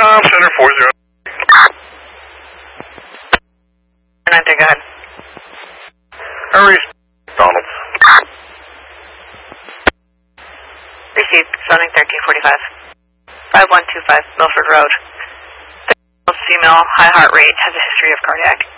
Center 40. 9, go ahead. Harry Donald. Received, sounding 1345. 5125 Milford Road. Female, high heart rate, has a history of cardiac.